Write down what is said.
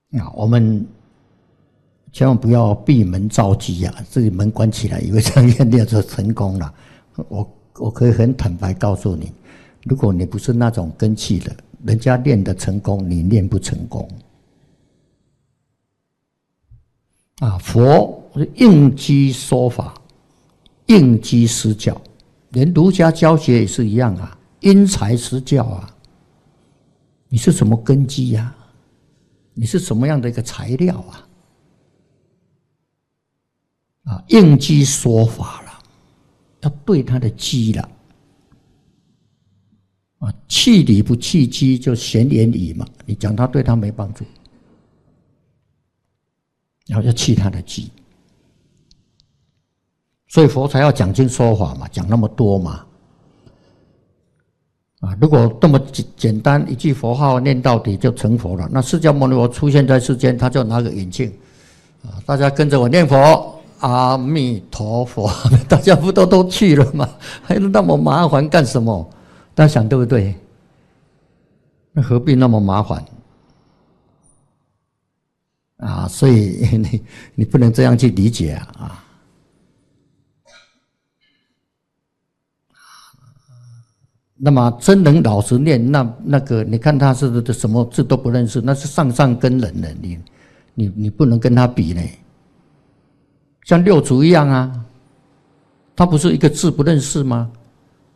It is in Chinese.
啊，我们千万不要闭门造机啊！自己门关起来，以为这样练就成功了。我可以很坦白告诉你，如果你不是那种根器的，人家练得成功，你练不成功。啊，佛是应机说法，应机施教，连儒家教学也是一样啊，因材施教啊。你是什么根基呀？你是什么样的一个材料啊？啊，应机说法了，要对他的机了。啊，弃理不弃机就闲言语嘛，你讲他对他没帮助，然后要弃他的机。所以佛才要讲经说法嘛，讲那么多嘛。啊，如果这么简单一句佛号念到底就成佛了，那释迦牟尼佛出现在世间，他就拿个眼镜，啊，大家跟着我念佛，阿弥陀佛，大家不都去了吗？还那么麻烦干什么？大家想对不对？那何必那么麻烦？啊，所以你不能这样去理解啊。那么真能老实念，那个你看他是什么字都不认识，那是上上根人了，你不能跟他比呢。像六祖一样啊，他不是一个字不认识吗？